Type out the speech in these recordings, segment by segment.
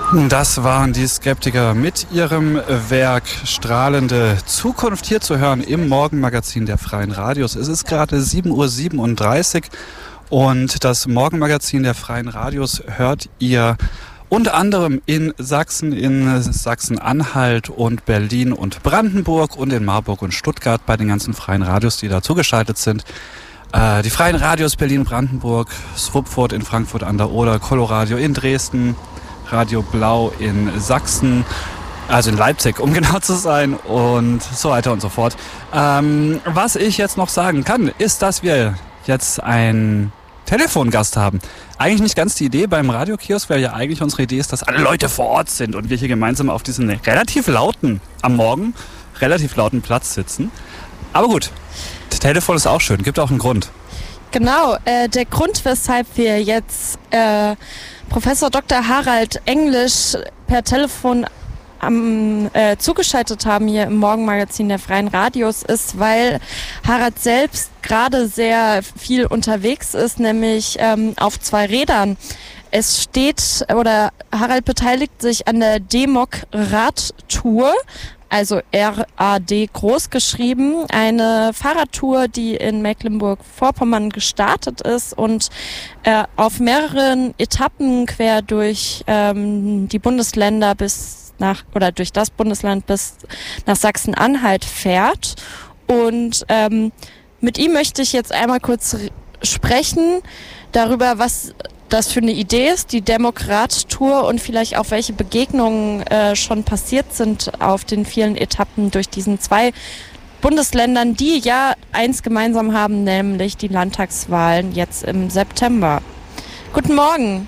Das waren die Skeptiker mit ihrem Werk Strahlende Zukunft, hier zu hören im Morgenmagazin der Freien Radios. Es ist gerade 7:37 Uhr und das Morgenmagazin der Freien Radios hört ihr unter anderem in Sachsen-Anhalt und Berlin und Brandenburg und in Marburg und Stuttgart bei den ganzen Freien Radios, die da zugeschaltet sind. Die Freien Radios Berlin-Brandenburg, Swupfurt in Frankfurt an der Oder, Coloradio in Dresden, Radio Blau in Sachsen, also in Leipzig, um genau zu sein, und so weiter und so fort. Was ich jetzt noch sagen kann, ist, dass wir jetzt einen Telefongast haben. Eigentlich nicht ganz die Idee beim Radiokiosk, weil ja eigentlich unsere Idee ist, dass alle Leute vor Ort sind und wir hier gemeinsam auf diesem am Morgen relativ lauten Platz sitzen. Aber gut, das Telefon ist auch schön, gibt auch einen Grund. Genau, der Grund, weshalb wir jetzt Professor Dr. Harald Englisch per Telefon zugeschaltet haben hier im Morgenmagazin der Freien Radios, ist, weil Harald selbst gerade sehr viel unterwegs ist, nämlich auf 2 Rädern. Es steht, oder Harald beteiligt sich an der Demok-Radtour, also RAD groß geschrieben, eine Fahrradtour, die in Mecklenburg-Vorpommern gestartet ist und auf mehreren Etappen quer durch die Bundesländer durch das Bundesland bis nach Sachsen-Anhalt fährt. Und mit ihm möchte ich jetzt einmal kurz sprechen darüber, was das für eine Idee ist, die Demok-Radtour, und vielleicht auch welche Begegnungen schon passiert sind auf den vielen Etappen durch diesen 2 Bundesländern, die ja eins gemeinsam haben, nämlich die Landtagswahlen jetzt im September. Guten Morgen.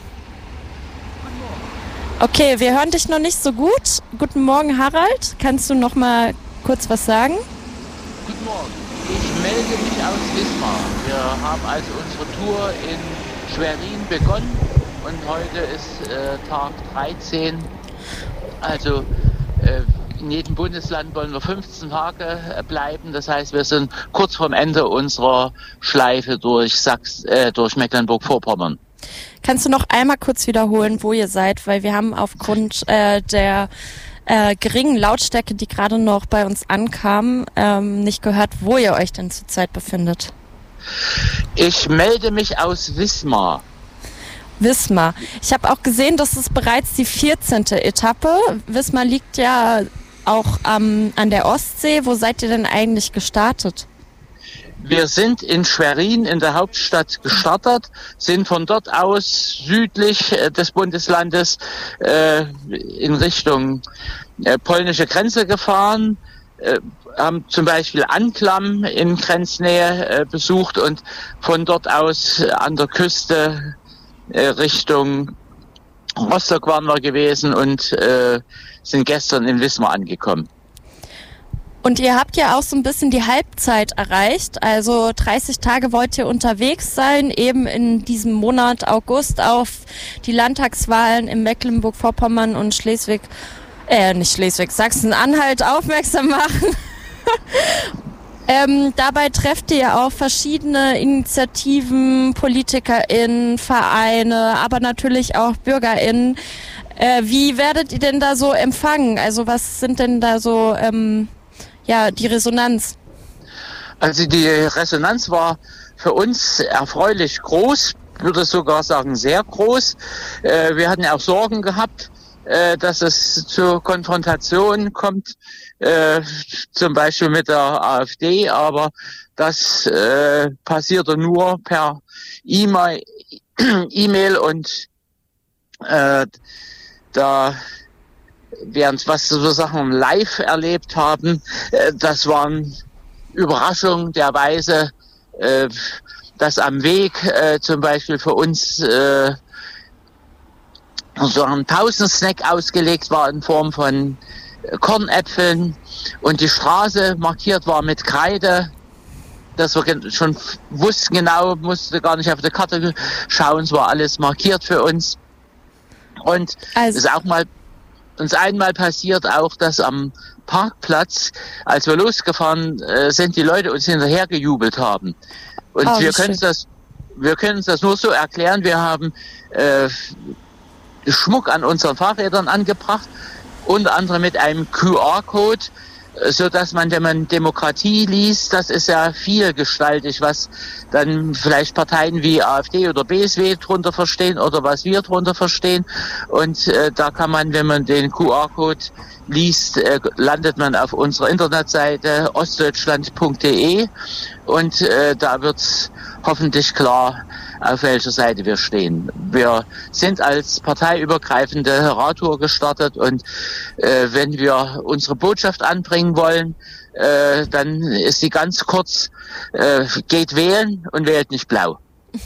Okay, wir hören dich noch nicht so gut. Guten Morgen, Harald. Kannst du noch mal kurz was sagen? Guten Morgen. Ich melde mich aus Wismar. Wir haben also unsere Tour in Schwerin begonnen und heute ist Tag 13. Also in jedem Bundesland wollen wir 15 Tage bleiben. Das heißt, wir sind kurz vorm Ende unserer Schleife durch Mecklenburg-Vorpommern. Kannst du noch einmal kurz wiederholen, wo ihr seid? Weil wir haben aufgrund der geringen Lautstärke, die gerade noch bei uns ankam, nicht gehört, wo ihr euch denn zurzeit befindet. Ich melde mich aus Wismar. Wismar. Ich habe auch gesehen, das ist bereits die 14. Etappe. Wismar liegt ja auch an der Ostsee. Wo seid ihr denn eigentlich gestartet? Wir sind in Schwerin in der Hauptstadt gestartet, sind von dort aus südlich des Bundeslandes in Richtung polnische Grenze gefahren, haben zum Beispiel Anklam in Grenznähe besucht und von dort aus an der Küste Richtung Rostock waren wir gewesen und sind gestern in Wismar angekommen. Und ihr habt ja auch so ein bisschen die Halbzeit erreicht, also 30 Tage wollt ihr unterwegs sein, eben in diesem Monat August auf die Landtagswahlen in Mecklenburg-Vorpommern und Sachsen-Anhalt aufmerksam machen. Dabei trefft ihr ja auch verschiedene Initiativen, PolitikerInnen, Vereine, aber natürlich auch BürgerInnen. Wie werdet ihr denn da so empfangen? Also was sind denn da so die Resonanz? Also die Resonanz war für uns erfreulich groß, würde sogar sagen sehr groß. Wir hatten ja auch Sorgen gehabt, dass es zur Konfrontation kommt, zum Beispiel mit der AfD, aber das passierte nur per E-Mail und da während was so Sachen live erlebt haben, das waren Überraschungen der Weise, dass am Weg zum Beispiel für uns so ein Pausensnack ausgelegt war in Form von Kornäpfeln und die Straße markiert war mit Kreide, dass wir schon wussten genau, musste gar nicht auf die Karte schauen, es war alles markiert für uns. Und es ist auch mal uns einmal passiert auch, dass am Parkplatz, als wir losgefahren sind, die Leute uns hinterher gejubelt haben. Und wir können uns das nur so erklären. Wir haben Schmuck an unseren Fahrrädern angebracht, unter anderem mit einem QR-Code, so dass man, wenn man Demokratie liest, das ist ja vielgestaltig, was dann vielleicht Parteien wie AfD oder BSW drunter verstehen oder was wir drunter verstehen. Und da kann man, wenn man den QR-Code liest, landet man auf unserer Internetseite ostdeutschland.de und da wird's hoffentlich klar, auf welcher Seite wir stehen. Wir sind als parteiübergreifende Radtour gestartet und wenn wir unsere Botschaft anbringen wollen, dann ist sie ganz kurz, geht wählen und wählt nicht blau.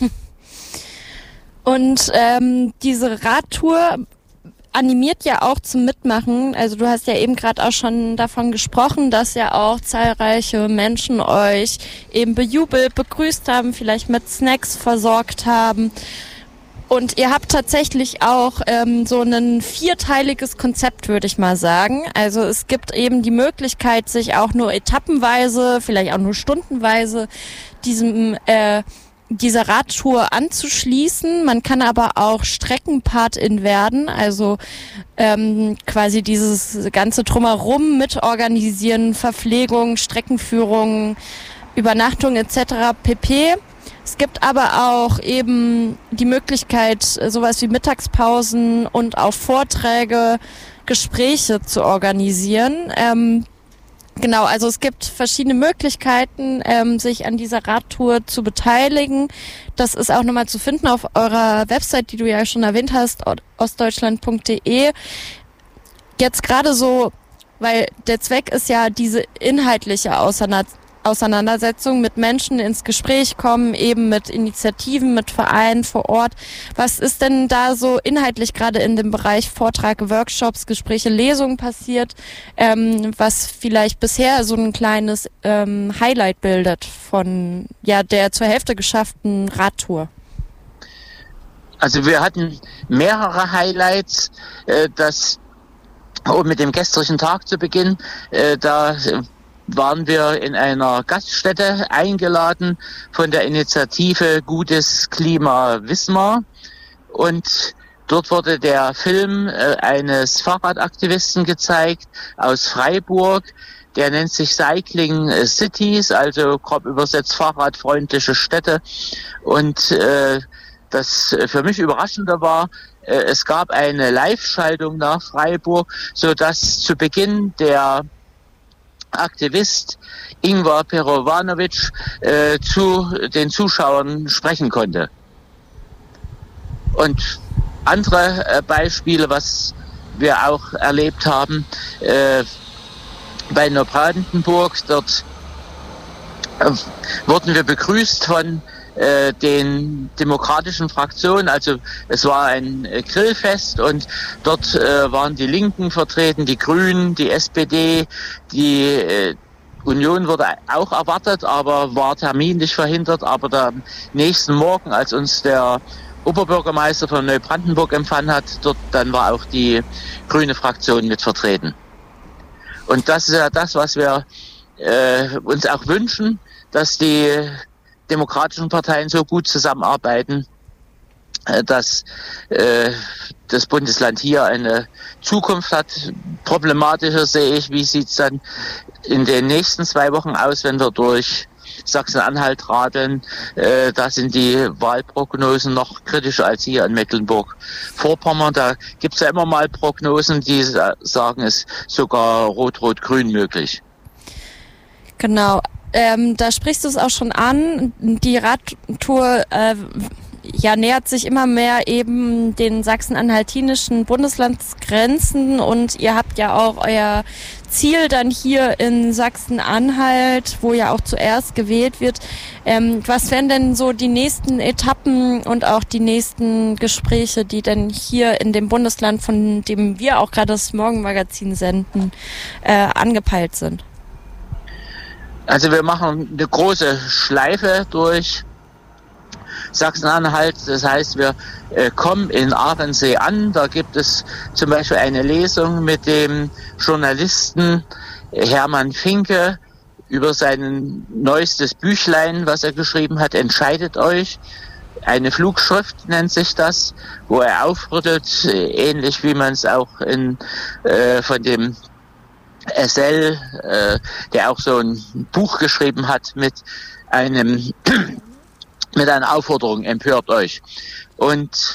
Und diese Radtour animiert ja auch zum Mitmachen. Also du hast ja eben gerade auch schon davon gesprochen, dass ja auch zahlreiche Menschen euch eben bejubelt, begrüßt haben, vielleicht mit Snacks versorgt haben. Und ihr habt tatsächlich auch so ein vierteiliges Konzept, würde ich mal sagen. Also es gibt eben die Möglichkeit, sich auch nur etappenweise, vielleicht auch nur stundenweise dieser Radtour anzuschließen. Man kann aber auch Streckenpatin werden, also quasi dieses ganze Drumherum mitorganisieren, Verpflegung, Streckenführung, Übernachtung etc. pp. Es gibt aber auch eben die Möglichkeit, sowas wie Mittagspausen und auch Vorträge, Gespräche zu organisieren. Genau, also es gibt verschiedene Möglichkeiten, sich an dieser Radtour zu beteiligen. Das ist auch nochmal zu finden auf eurer Website, die du ja schon erwähnt hast, ostdeutschland.de. Jetzt gerade so, weil der Zweck ist ja diese inhaltliche Auseinandersetzung, mit Menschen ins Gespräch kommen, eben mit Initiativen, mit Vereinen vor Ort. Was ist denn da so inhaltlich gerade in dem Bereich Vortrag, Workshops, Gespräche, Lesungen passiert, was vielleicht bisher so ein kleines Highlight bildet von der zur Hälfte geschafften Radtour? Also wir hatten mehrere Highlights, um mit dem gestrigen Tag zu beginnen, da waren wir in einer Gaststätte eingeladen von der Initiative Gutes Klima Wismar und dort wurde der Film eines Fahrradaktivisten gezeigt aus Freiburg, der nennt sich Cycling Cities, also grob übersetzt fahrradfreundliche Städte und das für mich Überraschende war, es gab eine Live-Schaltung nach Freiburg, so dass zu Beginn der Aktivist Ingvar Perovanovic zu den Zuschauern sprechen konnte. Und andere Beispiele, was wir auch erlebt haben, bei Neubrandenburg, dort wurden wir begrüßt von den demokratischen Fraktionen, also es war ein Grillfest und dort waren die Linken vertreten, die Grünen, die SPD, die Union wurde auch erwartet, aber war terminlich verhindert, aber am nächsten Morgen, als uns der Oberbürgermeister von Neubrandenburg empfangen hat, dann war auch die grüne Fraktion mit vertreten. Und das ist ja das, was wir uns auch wünschen, dass die demokratischen Parteien so gut zusammenarbeiten, dass das Bundesland hier eine Zukunft hat. Problematischer sehe ich, wie sieht es dann in den nächsten 2 Wochen aus, wenn wir durch Sachsen-Anhalt radeln. Da sind die Wahlprognosen noch kritischer als hier in Mecklenburg-Vorpommern. Da gibt es ja immer mal Prognosen, die sagen, es ist sogar Rot-Rot-Grün möglich. Genau. Da sprichst du es auch schon an. Die Radtour nähert sich immer mehr eben den sachsen-anhaltinischen Bundeslandsgrenzen und ihr habt ja auch euer Ziel dann hier in Sachsen-Anhalt, wo ja auch zuerst gewählt wird. Was wären denn so die nächsten Etappen und auch die nächsten Gespräche, die denn hier in dem Bundesland, von dem wir auch gerade das Morgenmagazin senden, angepeilt sind? Also wir machen eine große Schleife durch Sachsen-Anhalt. Das heißt, wir kommen in Ahrensee an. Da gibt es zum Beispiel eine Lesung mit dem Journalisten Hermann Finke über sein neuestes Büchlein, was er geschrieben hat, Entscheidet euch. eine Flugschrift nennt sich das, wo er aufrüttelt, ähnlich wie man es auch von dem Essel, der auch so ein Buch geschrieben hat mit einer Aufforderung, empört euch. Und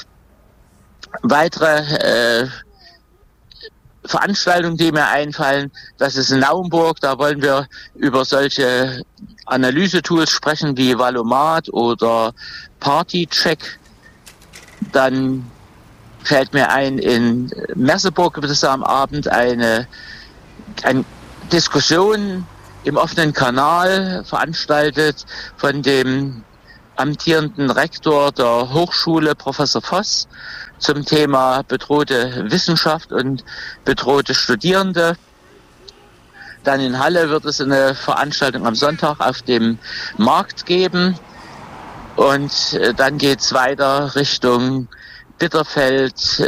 weitere Veranstaltungen, die mir einfallen, das ist in Naumburg, da wollen wir über solche Analysetools sprechen wie Valomat oder Partycheck. Dann fällt mir ein, in Merseburg wird es am Abend eine Diskussion im offenen Kanal veranstaltet von dem amtierenden Rektor der Hochschule, Professor Voss, zum Thema bedrohte Wissenschaft und bedrohte Studierende. Dann in Halle wird es eine Veranstaltung am Sonntag auf dem Markt geben. Und dann geht's weiter Richtung Bitterfeld,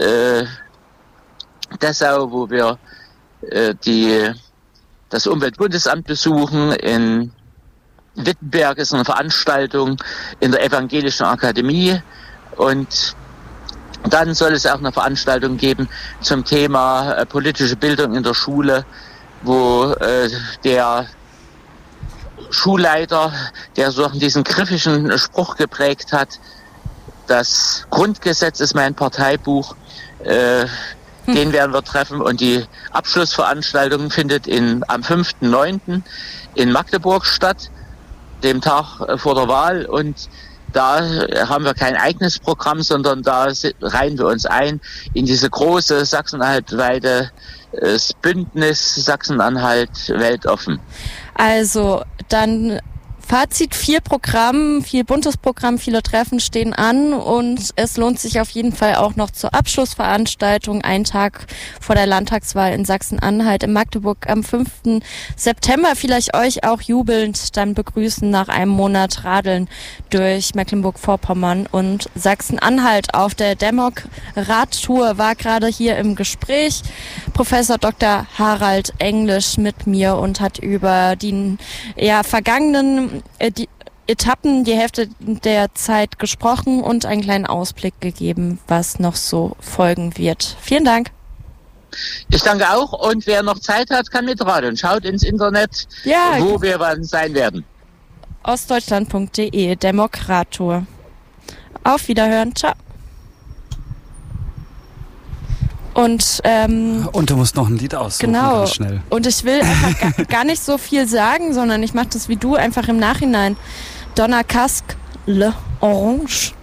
Dessau, wo wir das Umweltbundesamt besuchen. In Wittenberg ist eine Veranstaltung in der Evangelischen Akademie. Und dann soll es auch eine Veranstaltung geben zum Thema politische Bildung in der Schule, wo der Schulleiter, der so diesen griffischen Spruch geprägt hat, das Grundgesetz ist mein Parteibuch, den werden wir treffen. Und die Abschlussveranstaltung findet am 5.9. in Magdeburg statt, dem Tag vor der Wahl. Und da haben wir kein eigenes Programm, sondern da reihen wir uns ein in diese große Sachsen-Anhalt-weite Bündnis Sachsen-Anhalt weltoffen. Also dann Fazit, viel buntes Programm, viele Treffen stehen an und es lohnt sich auf jeden Fall auch noch zur Abschlussveranstaltung, einen Tag vor der Landtagswahl in Sachsen-Anhalt in Magdeburg am 5. September. Vielleicht euch auch jubelnd dann begrüßen nach einem Monat Radeln durch Mecklenburg-Vorpommern und Sachsen-Anhalt. Auf der Demok-Radtour war gerade hier im Gespräch Professor Dr. Harald Englisch mit mir und hat über die vergangenen die Etappen, die Hälfte der Zeit gesprochen und einen kleinen Ausblick gegeben, was noch so folgen wird. Vielen Dank. Ich danke auch und wer noch Zeit hat, kann mitradeln. Schaut ins Internet, wo wir wann sein werden. Ostdeutschland.de, Demokrattour. Auf Wiederhören, ciao. Und du musst noch ein Lied aussuchen, genau. Ganz schnell. Und ich will einfach gar nicht so viel sagen, sondern ich mache das wie du einfach im Nachhinein. Donna Casque, Le Orange.